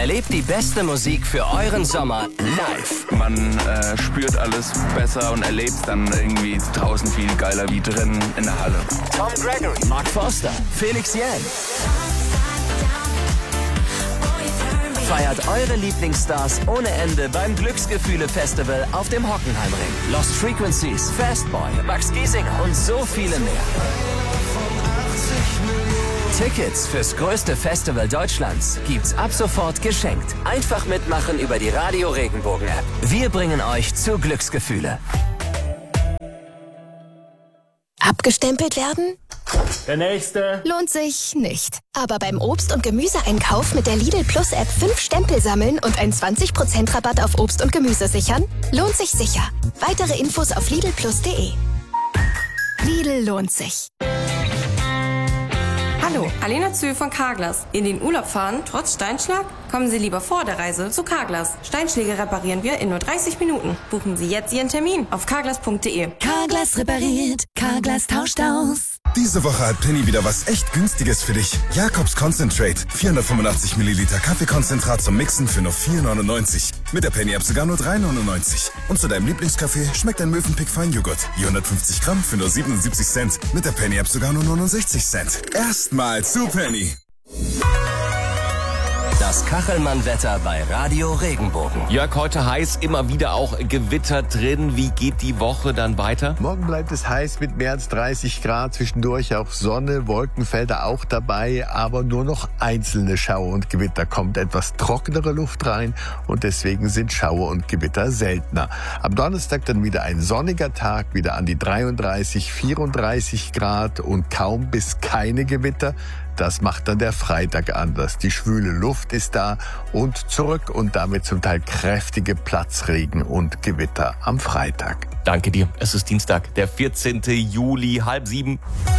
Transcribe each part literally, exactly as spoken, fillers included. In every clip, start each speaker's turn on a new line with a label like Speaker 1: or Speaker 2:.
Speaker 1: Erlebt die beste Musik für euren Sommer live.
Speaker 2: Man äh, spürt alles besser und erlebt es dann irgendwie draußen viel geiler wie drin in der Halle.
Speaker 1: Tom Gregory, Mark Forster, Felix Jähn. Feiert eure Lieblingsstars ohne Ende beim Glücksgefühle-Festival auf dem Hockenheimring. Lost Frequencies, Fastboy, Max Giesinger und so viele mehr. Tickets fürs größte Festival Deutschlands gibt's ab sofort geschenkt. Einfach mitmachen über die Radio Regenbogen App. Wir bringen euch zu Glücksgefühle.
Speaker 3: Abgestempelt werden?
Speaker 4: Der nächste.
Speaker 3: Lohnt sich nicht. Aber beim Obst- und Gemüseeinkauf mit der Lidl Plus App fünf Stempel sammeln und einen zwanzig Prozent Rabatt auf Obst und Gemüse sichern? Lohnt sich sicher. Weitere Infos auf lidl plus punkt de. Lidl lohnt sich.
Speaker 5: Hallo, Alena Zühl von Carglass. In den Urlaub fahren, trotz Steinschlag? Kommen Sie lieber vor der Reise zu Carglass. Steinschläge reparieren wir in nur dreißig Minuten. Buchen Sie jetzt Ihren Termin auf carglass punkt de.
Speaker 6: Carglass repariert, Carglass tauscht aus.
Speaker 7: Diese Woche hat Penny wieder was echt Günstiges für dich. Jakobs Concentrate. vierhundertfünfundachtzig Milliliter Kaffeekonzentrat zum Mixen für nur vier neunundneunzig. Mit der Penny-App sogar nur drei neunundneunzig. Und zu deinem Lieblingskaffee schmeckt ein Mövenpick Feinjoghurt. Die hundertfünfzig Gramm für nur siebenundsiebzig Cent. Mit der Penny-App sogar nur neunundsechzig Cent. Erstmal zu Penny.
Speaker 1: Das Kachelmann-Wetter bei Radio Regenbogen.
Speaker 8: Jörg, heute heiß, immer wieder auch Gewitter drin. Wie geht die Woche dann weiter?
Speaker 9: Morgen bleibt es heiß mit mehr als dreißig Grad, zwischendurch auch Sonne, Wolkenfelder auch dabei, aber nur noch einzelne Schauer und Gewitter. Kommt etwas trockenere Luft rein und deswegen sind Schauer und Gewitter seltener. Am Donnerstag dann wieder ein sonniger Tag, wieder an die dreiunddreißig, vierunddreißig Grad und kaum bis keine Gewitter. Das macht dann der Freitag anders. Die schwüle Luft ist da und zurück und damit zum Teil kräftige Platzregen und Gewitter am Freitag.
Speaker 8: Danke dir. Es ist Dienstag, der vierzehnten Juli, halb sieben.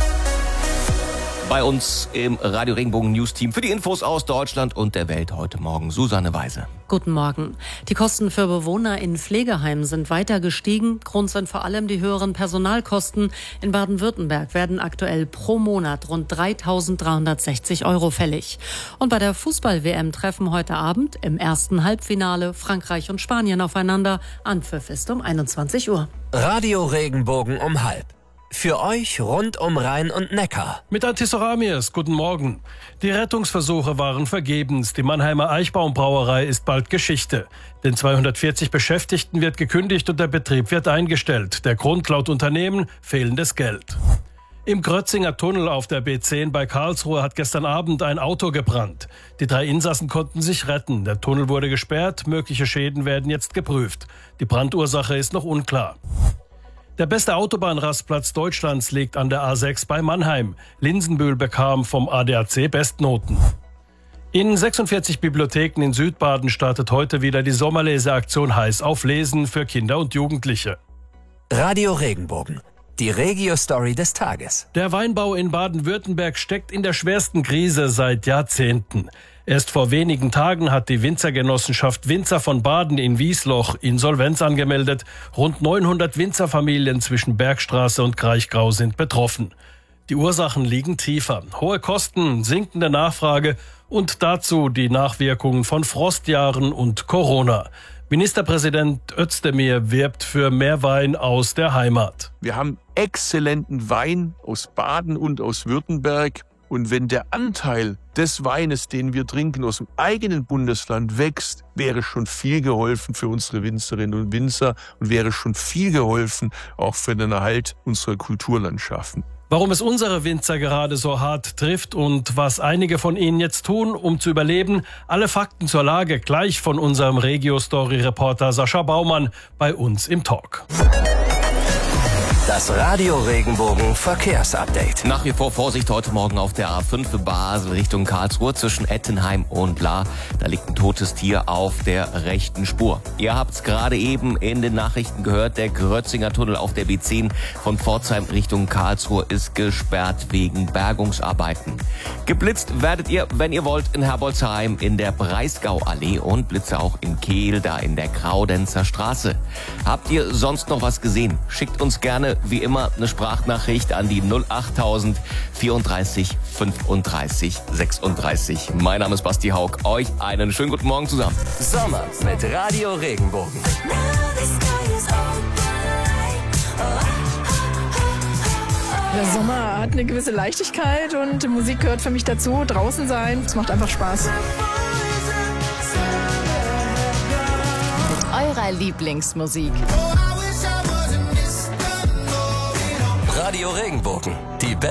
Speaker 8: Bei uns im Radio Regenbogen News Team für die Infos aus Deutschland und der Welt heute Morgen Susanne Weise.
Speaker 10: Guten Morgen. Die Kosten für Bewohner in Pflegeheimen sind weiter gestiegen. Grund sind vor allem die höheren Personalkosten. In Baden-Württemberg werden aktuell pro Monat rund dreitausenddreihundertsechzig Euro fällig. Und bei der Fußball-W M treffen heute Abend im ersten Halbfinale Frankreich und Spanien aufeinander. Anpfiff ist um einundzwanzig Uhr.
Speaker 1: Radio Regenbogen um halb. Für euch rund um Rhein und Neckar.
Speaker 4: Mit Antis Oramias, guten Morgen. Die Rettungsversuche waren vergebens. Die Mannheimer Eichbaumbrauerei ist bald Geschichte. Den zweihundertvierzig Beschäftigten wird gekündigt und der Betrieb wird eingestellt. Der Grund laut Unternehmen: fehlendes Geld. Im Grötzinger Tunnel auf der B zehn bei Karlsruhe hat gestern Abend ein Auto gebrannt. Die drei Insassen konnten sich retten. Der Tunnel wurde gesperrt. Mögliche Schäden werden jetzt geprüft. Die Brandursache ist noch unklar. Der beste Autobahnrastplatz Deutschlands liegt an der A sechs bei Mannheim. Linsenbühl bekam vom A D A C Bestnoten. In sechsundvierzig Bibliotheken in Südbaden startet heute wieder die Sommerleseaktion Heiß auf Lesen für Kinder und Jugendliche.
Speaker 1: Radio Regenbogen. Die Regio-Story des Tages.
Speaker 4: Der Weinbau in Baden-Württemberg steckt in der schwersten Krise seit Jahrzehnten. Erst vor wenigen Tagen hat die Winzergenossenschaft Winzer von Baden in Wiesloch Insolvenz angemeldet. Rund neunhundert Winzerfamilien zwischen Bergstraße und Kraichgau sind betroffen. Die Ursachen liegen tiefer. Hohe Kosten, sinkende Nachfrage und dazu die Nachwirkungen von Frostjahren und Corona. Ministerpräsident Özdemir wirbt für mehr Wein aus der Heimat.
Speaker 11: Wir haben exzellenten Wein aus Baden und aus Württemberg. Und wenn der Anteil des Weines, den wir trinken, aus dem eigenen Bundesland wächst, wäre schon viel geholfen für unsere Winzerinnen und Winzer und wäre schon viel geholfen auch für den Erhalt unserer Kulturlandschaften.
Speaker 4: Warum es unsere Winzer gerade so hart trifft und was einige von ihnen jetzt tun, um zu überleben, alle Fakten zur Lage gleich von unserem Regio-Story-Reporter Sascha Baumann bei uns im Talk.
Speaker 1: Das Radio Regenbogen Verkehrsupdate.
Speaker 8: Nach wie vor Vorsicht heute Morgen auf der A fünf Basel Richtung Karlsruhe zwischen Ettenheim und La. Da liegt ein totes Tier auf der rechten Spur. Ihr habt's gerade eben in den Nachrichten gehört, der Grötzinger Tunnel auf der B zehn von Pforzheim Richtung Karlsruhe ist gesperrt wegen Bergungsarbeiten. Geblitzt werdet ihr, wenn ihr wollt, in Herbolzheim in der Breisgauallee und Blitze auch in Kehl, da in der Graudenzer Straße. Habt ihr sonst noch was gesehen? Schickt uns gerne gerne wie immer eine Sprachnachricht an die null achttausend vierunddreißig fünfunddreißig sechsunddreißig. Mein Name ist Basti Haug. Euch einen schönen guten Morgen zusammen.
Speaker 1: Sommer mit Radio Regenbogen.
Speaker 12: Der Sommer hat eine gewisse Leichtigkeit und Musik gehört für mich dazu. Draußen sein, es macht einfach Spaß.
Speaker 13: Mit eurer Lieblingsmusik.
Speaker 1: Radio Regenbogen, die beste